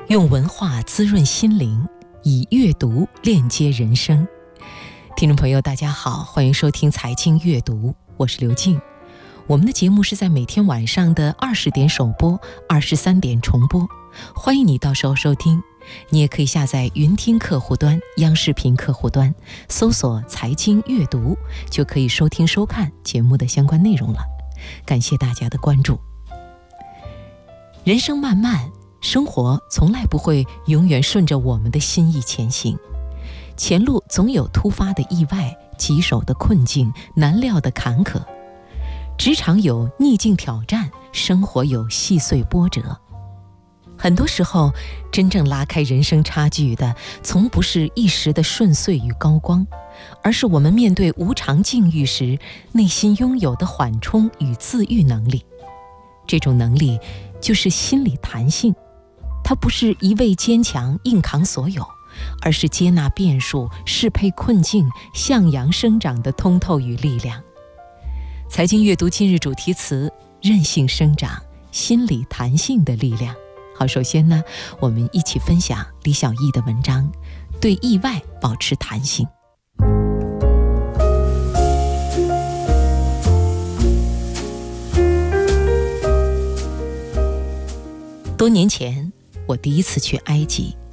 用文化滋润心灵，以阅读链接人生。听众朋友大家好，欢迎收听财经阅读，我是刘静。我们的节目是在每天晚上的20点首播，23点重播，欢迎你到时候收听。你也可以下载云听客户端、央视频客户端，搜索财经阅读，就可以收听收看节目的相关内容了。感谢大家的关注。人生漫漫，生活从来不会永远顺着我们的心意前行，前路总有突发的意外、棘手的困境、难料的坎坷。职场有逆境挑战，生活有细碎波折。很多时候，真正拉开人生差距的，从不是一时的顺遂与高光，而是我们面对无常境遇时，内心拥有的缓冲与自愈能力。这种能力就是心理弹性，它不是一味坚强硬扛所有，而是接纳变数、适配困境、向阳生长的通透与力量。财经阅读今日主题词：韧性生长，心理弹性的力量。好，首先呢，我们一起分享李小艺的文章，对意外保持弹性。多年前，我第一次去埃及，